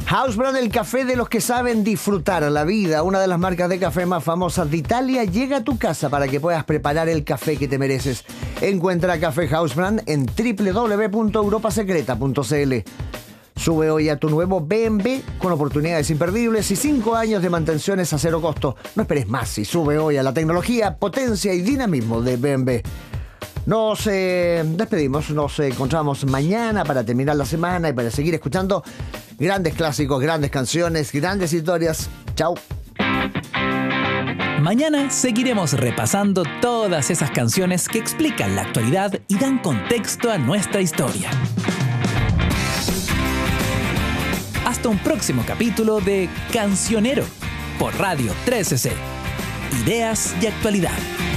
Hausbrand, el café de los que saben disfrutar la vida. Una de las marcas de café más famosas de Italia llega a tu casa para que puedas preparar el café que te mereces. Encuentra Café Hausbrand en www.europasecreta.cl. Sube hoy a tu nuevo BMW con oportunidades imperdibles y 5 años de mantenciones a cero costo. No esperes más y sube hoy a la tecnología, potencia y dinamismo de BMW. Nos despedimos, nos encontramos mañana para terminar la semana y para seguir escuchando grandes clásicos, grandes canciones, grandes historias. Chao. Mañana seguiremos repasando todas esas canciones que explican la actualidad y dan contexto a nuestra historia. Hasta un próximo capítulo de Cancionero por Radio 13C. Ideas y actualidad.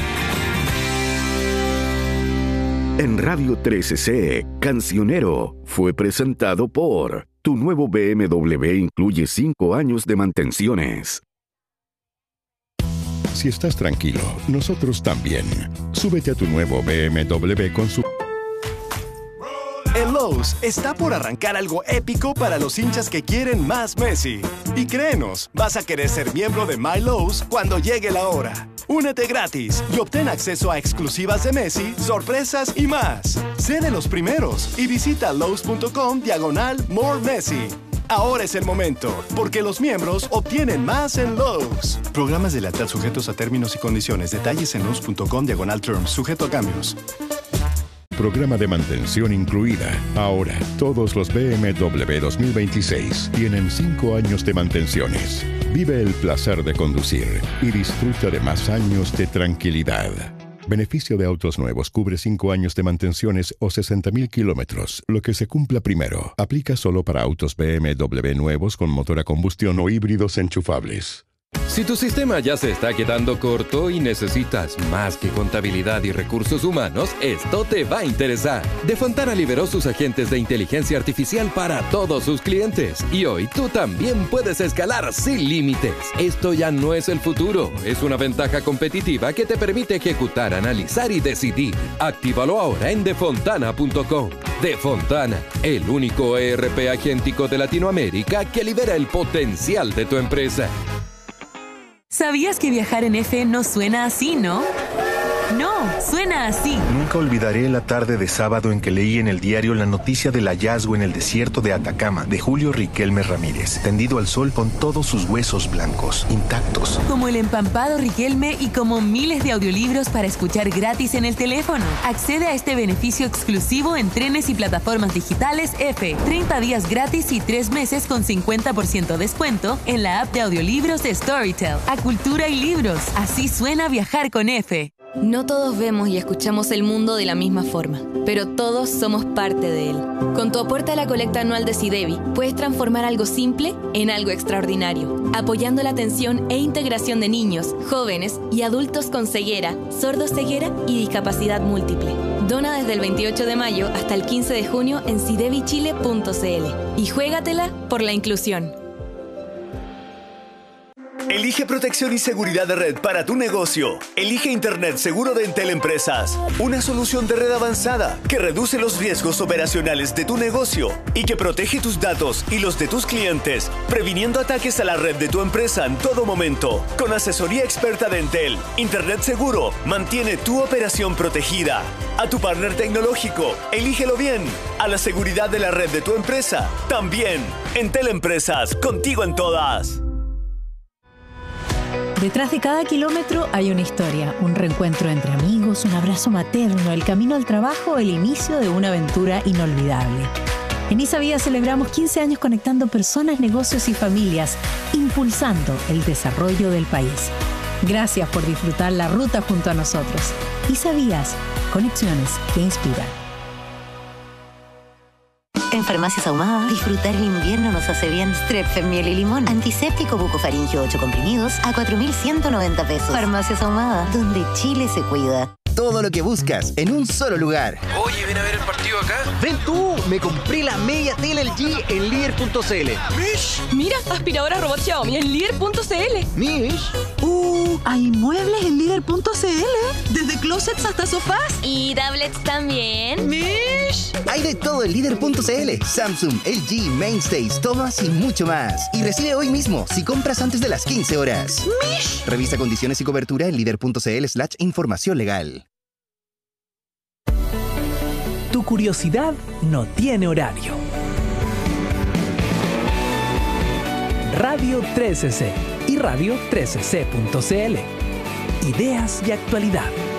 En Radio 13C, Cancionero fue presentado por tu nuevo BMW incluye 5 años de mantenciones. Si estás tranquilo, nosotros también. Súbete a tu nuevo BMW con su... En Lowe's está por arrancar algo épico para los hinchas que quieren más Messi. Y créenos, vas a querer ser miembro de My Lowe's cuando llegue la hora. Únete gratis y obtén acceso a exclusivas de Messi, sorpresas y más. Sé de los primeros y visita lowes.com/More Messi. Ahora es el momento, porque los miembros obtienen más en Lowe's. Programas de lealtad sujetos a términos y condiciones. Detalles en lowes.com/terms, sujeto a cambios. Programa de mantención incluida. Ahora, todos los BMW 2026 tienen 5 años de mantenciones. Vive el placer de conducir y disfruta de más años de tranquilidad. Beneficio de autos nuevos cubre 5 años de mantenciones o 60.000 kilómetros. Lo que se cumpla primero. Aplica solo para autos BMW nuevos con motor a combustión o híbridos enchufables. Si tu sistema ya se está quedando corto y necesitas más que contabilidad y recursos humanos, esto te va a interesar. De Fontana liberó sus agentes de inteligencia artificial para todos sus clientes. Y hoy tú también puedes escalar sin límites. Esto ya no es el futuro. Es una ventaja competitiva que te permite ejecutar, analizar y decidir. Actívalo ahora en defontana.com. Defontana, el único ERP agéntico de Latinoamérica que libera el potencial de tu empresa. ¿Sabías que viajar en F no suena así, no? No, suena así. Nunca olvidaré la tarde de sábado en que leí en el diario la noticia del hallazgo en el desierto de Atacama de Julio Riquelme Ramírez, tendido al sol con todos sus huesos blancos, intactos. Como el empampado Riquelme y como miles de audiolibros para escuchar gratis en el teléfono. Accede a este beneficio exclusivo en trenes y plataformas digitales F. 30 días gratis y 3 meses con 50% descuento en la app de audiolibros de Storytel. A cultura y libros. Así suena viajar con F. No todos vemos y escuchamos el mundo de la misma forma, pero todos somos parte de él. Con tu aporte a la colecta anual de Sidevi, puedes transformar algo simple en algo extraordinario, apoyando la atención e integración de niños, jóvenes y adultos con ceguera, sordoceguera y discapacidad múltiple. Dona desde el 28 de mayo hasta el 15 de junio en sidevichile.cl y juégatela por la inclusión. Elige protección y seguridad de red para tu negocio. Elige Internet seguro de Entel Empresas. Una solución de red avanzada que reduce los riesgos operacionales de tu negocio y que protege tus datos y los de tus clientes, previniendo ataques a la red de tu empresa en todo momento. Con asesoría experta de Entel, Internet seguro mantiene tu operación protegida. A tu partner tecnológico, elígelo bien. A la seguridad de la red de tu empresa, también. Entel Empresas, contigo en todas. Detrás de cada kilómetro hay una historia, un reencuentro entre amigos, un abrazo materno, el camino al trabajo, el inicio de una aventura inolvidable. En Isavía celebramos 15 años conectando personas, negocios y familias, impulsando el desarrollo del país. Gracias por disfrutar la ruta junto a nosotros. Isavías, conexiones que inspiran. En Farmacias Ahumada, disfrutar el invierno nos hace bien. Strepfen, miel y limón. Antiséptico bucofaringio 8 comprimidos a 4.190 pesos. Farmacias Ahumada, donde Chile se cuida. Todo lo que buscas en un solo lugar. Oye, ven a ver el partido acá. Ven tú, me compré la media tele LG en líder.cl. ¡Mish! Mira, aspiradora robot Xiaomi en líder.cl. Mish. Hay muebles en líder.cl, desde closets hasta sofás. ¿Y tablets también? ¡Mish! Hay de todo en líder.cl. Samsung, LG, Mainstays, Thomas y mucho más. Y recibe hoy mismo si compras antes de las 15 horas. ¡Mish! Revisa condiciones y cobertura en líder.cl/información legal. Tu curiosidad no tiene horario. Radio 13C y radio13c.cl. Ideas y actualidad.